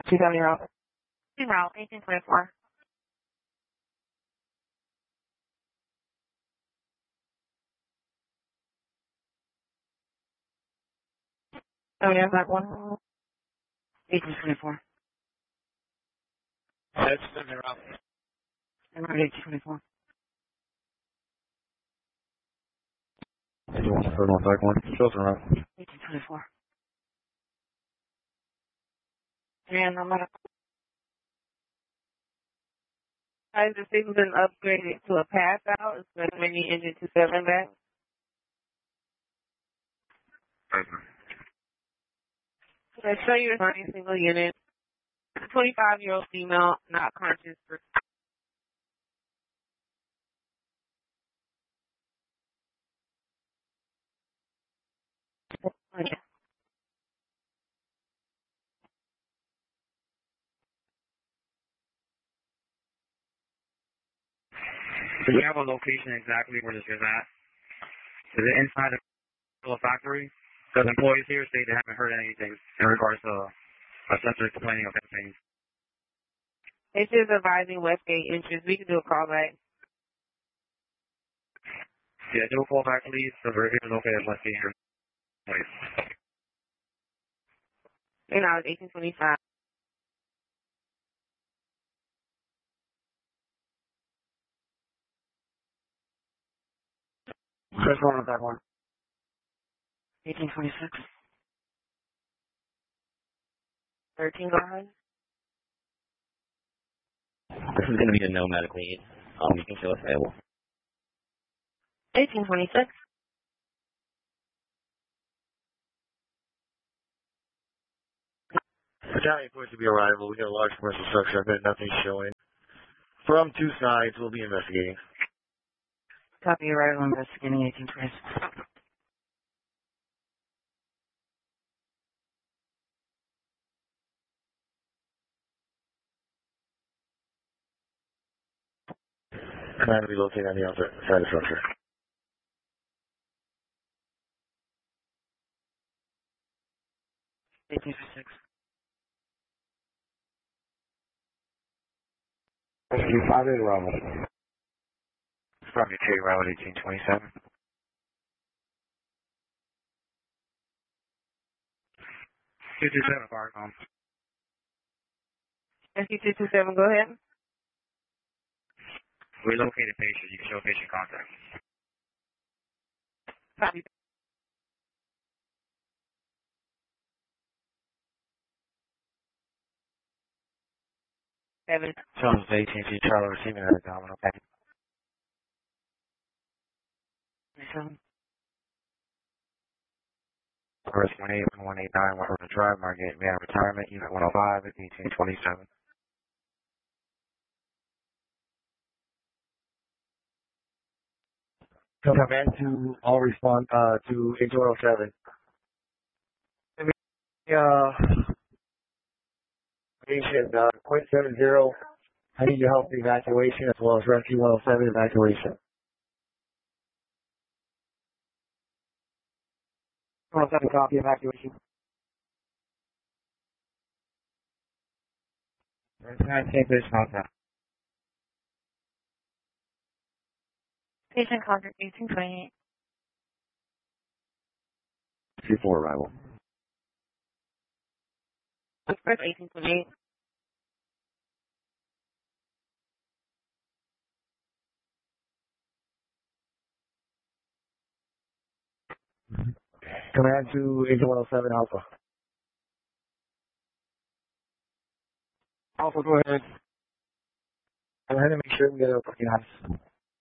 270 route. Route 1824. Oh, yeah, that one. 1824. That's 270 route. And route 1824. You want to third one, back one. Chilton route. 1824. And I'm gonna. Guys, the signal's been upgraded to a pass out. It's going to bring the engine to 7 back. I show you the running single unit. 25-year-old female, not conscious. Okay. Do you have a location exactly where this is at? Is it inside the factory? Because employees here say they haven't heard anything in regards to a sensor complaining of anything. It's just advising Westgate entrance. We can do a call back. Yeah, do a call back, please. So we're here located at West Eastern. Please. And I was 1825. First one on that one. 1826. 13, go ahead. This is going to be a no medical need. You can show us available. 1826. Battalion reports to be arrival. We got a large commercial structure, but nothing's showing. From two sides, we'll be investigating. Copy arrival investigating 1826. Trying to relocate on the outside side of the structure. You find it around. Probably take around 1827. 227 fire call. SC227, go ahead. Relocated patient. You can show patient contact. Copy. Seven. Sounds AT&T Charlie receiving that abdominal. Okay. 7. First 18189, went over the drive, Margate, man retirement, unit 105 at 1827. Come in to all respond to 8107. Patient .70. I need your help with evacuation as well as rescue 107 evacuation. 107 copy evacuation. Same patient contact. Patient contact 1828. 2-4 arrival. Express 1828. Command to 8107 Alpha. Alpha, go ahead. Go ahead and make sure we get a fucking ice.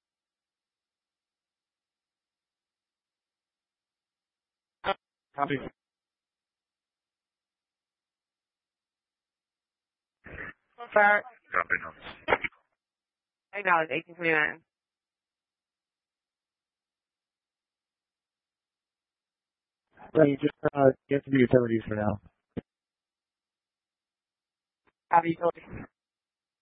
Copy. Fire. Copy. Acknowledge 1829. Right, you just get to the utilities for now. Copy.